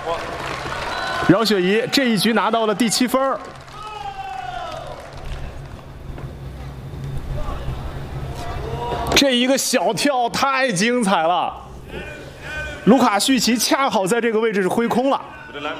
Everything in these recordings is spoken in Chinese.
饶雪怡这一局拿到了第7分。这一个小跳太精彩了，卢卡绪奇恰好在这个位置是挥空了。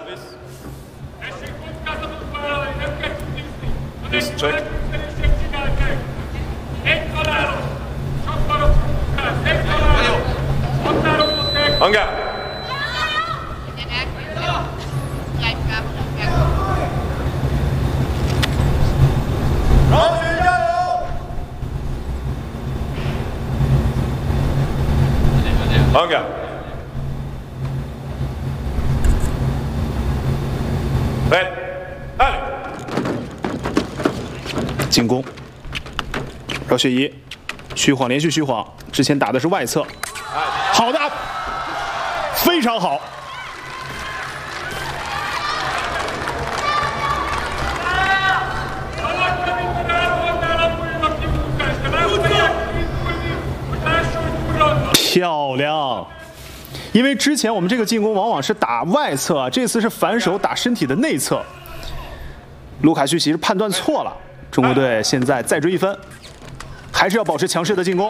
进攻，饶雪怡虚晃，连续虚晃，之前打的是外侧，好的，非常好。漂亮，因为之前我们这个进攻往往是打外侧啊，这次是反手打身体的内侧。卢卡绪奇是判断错了，中国队现在再追1分，还是要保持强势的进攻。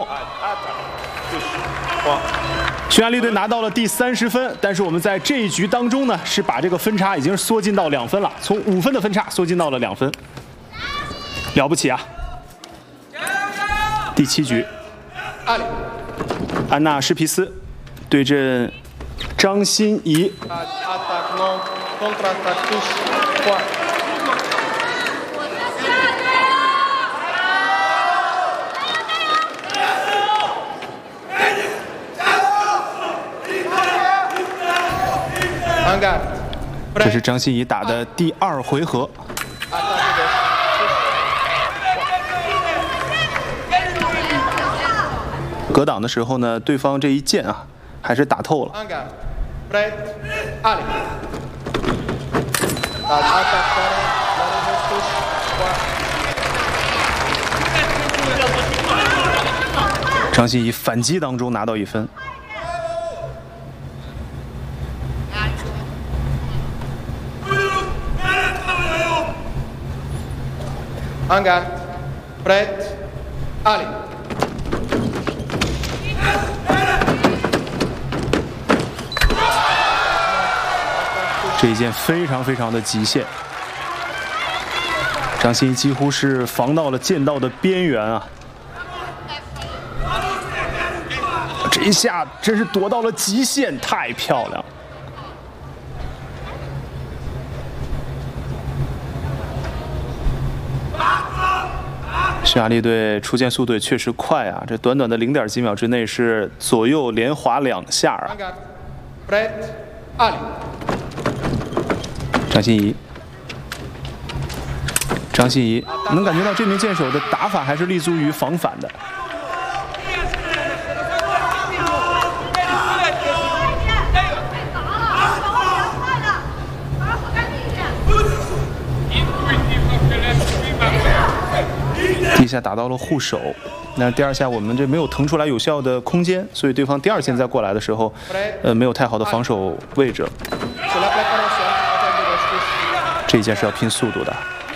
匈牙利队拿到了第30分，但是我们在这一局当中呢，是把这个分差已经缩进到2分了，从5分的分差缩进到了2分，了不起啊！第7局。安娜施皮斯对阵张欣怡。这是张欣怡打的第2回合。格挡的时候呢，对方这一剑啊，还是打透了。张欣怡反击当中拿到1分。 Hangar, Brett, Ali。 这一剑非常的极限，张欣怡几乎是防到了剑道的边缘啊！这一下真是躲到了极限，太漂亮！匈牙利队出剑速度也确实快啊，这短短的0点几秒之内是左右连滑2下啊！ 张欣怡，张欣怡能感觉到这名剑手的打法还是立足于防反的。第一下打到了护手，那第2下我们这没有腾出来有效的空间，所以对方第2剑再过来的时候，没有太好的防守位置。 这一剑是要拼速度的。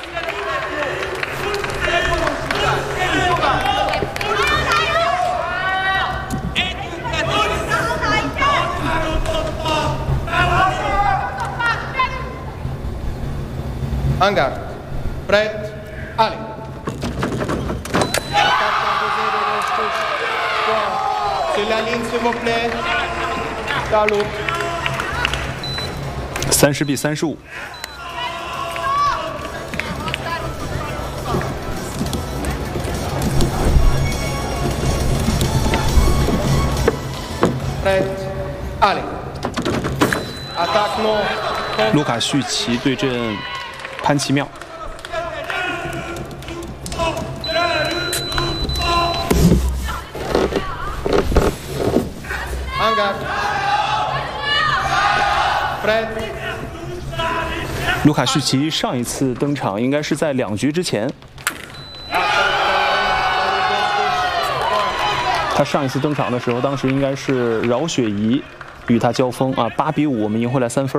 Hangar, Brett, Ali。Sur la ligne, s'il vous plaît. Salut。 30比35。 卢卡绪奇对阵潘奇妙。卢卡绪奇上一次登场应该是在2局之前。 他上一次登场的时候，当时应该是饶雪怡与他交锋啊，8比5，我们赢回来3分。